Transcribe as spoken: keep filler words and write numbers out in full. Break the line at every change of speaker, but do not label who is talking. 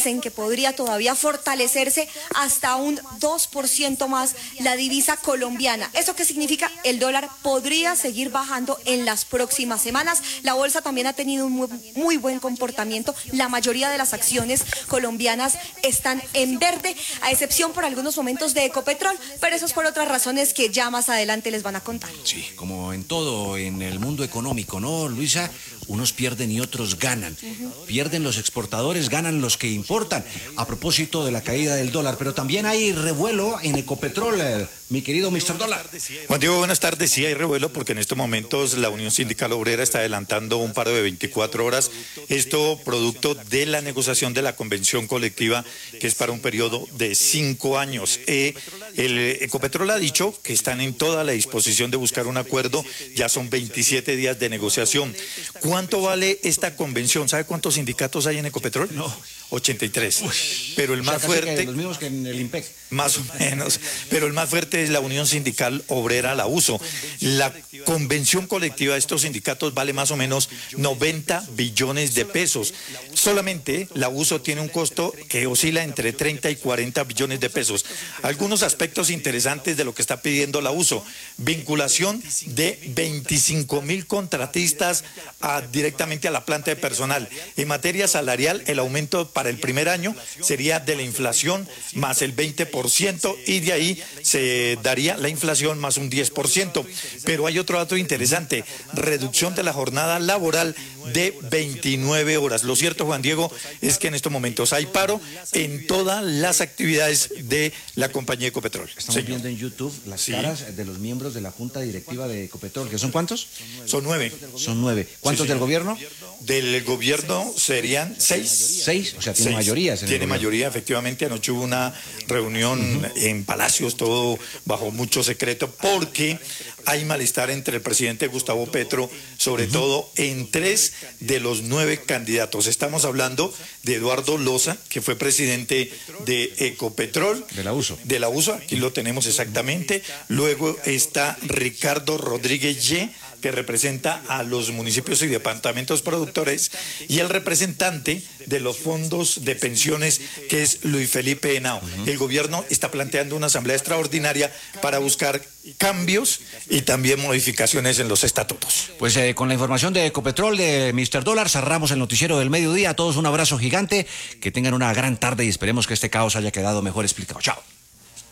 dicen que podría todavía fortalecerse hasta un dos por ciento más la divisa colombiana. ¿Eso qué significa? El dólar podría seguir bajando en las próximas semanas. La bolsa también ha tenido un muy, muy buen comportamiento. La mayoría de las acciones colombianas están en verde, a excepción por algunos momentos de Ecopetrol, pero eso es por otras razones que ya más adelante les van a contar.
Sí, como en todo en el mundo económico, ¿no, Luisa? Unos pierden y otros ganan. Uh-huh. Pierden los exportadores, ganan los que importan. A propósito de la caída del dólar, pero también hay revuelo en Ecopetrol, eh, mi querido mister Dólar.
Juan Diego, buenas tardes. Sí hay revuelo porque en estos momentos la Unión Sindical Obrera está adelantando un paro de veinticuatro horas. Esto producto de la negociación de la convención colectiva, que es para un periodo de cinco años. Eh, el Ecopetrol ha dicho que están en toda la disposición de buscar un acuerdo. Ya son veintisiete días de negociación. ¿Cuánto vale esta convención? ¿Sabe cuántos sindicatos hay en Ecopetrol?
No.
ochenta y tres.
Uy,
pero el
o sea,
más fuerte...
Que los mismos que en el IMPEC.
Más o menos. Pero el más fuerte es la Unión Sindical Obrera, la U S O. La convención colectiva de estos sindicatos vale más o menos noventa billones de pesos. Solamente la U S O tiene un costo que oscila entre treinta y cuarenta billones de pesos. Algunos aspectos interesantes de lo que está pidiendo la U S O. Vinculación de veinticinco mil contratistas a, directamente a la planta de personal. En materia salarial, el aumento para el primer año sería de la inflación más el veinte por ciento y de ahí se daría la inflación más un diez por ciento. Pero hay otro dato interesante, reducción de la jornada laboral de veintinueve horas. Lo cierto, Juan Diego, es que en estos momentos hay paro en todas las actividades de la compañía Ecopetrol.
Estamos
Señor.
viendo en YouTube las sí. caras de los miembros de la Junta Directiva de Ecopetrol, ¿que son cuántos?
Son nueve.
Son nueve. ¿Cuántos sí, del gobierno?
Del gobierno serían seis.
Seis, o sea, tiene
seis.
mayoría.
Tiene mayoría, efectivamente. Anoche hubo una reunión uh-huh. en Palacios, todo bajo mucho secreto, porque hay malestar entre el presidente Gustavo Petro, sobre uh-huh. todo en tres de los nueve candidatos. Estamos hablando de Eduardo Loza, que fue presidente de Ecopetrol.
De la U S O.
De la U S O, aquí lo tenemos exactamente. Luego está Ricardo Rodríguez Ye, que representa a los municipios y departamentos productores, y el representante de los fondos de pensiones, que es Luis Felipe Henao. Uh-huh. El gobierno está planteando una asamblea extraordinaria para buscar cambios y también modificaciones en los estatutos.
Pues eh, con la información de Ecopetrol, de mister Dólar, cerramos el noticiero del mediodía. A todos un abrazo gigante, que tengan una gran tarde y esperemos que este caos haya quedado mejor explicado. Chao.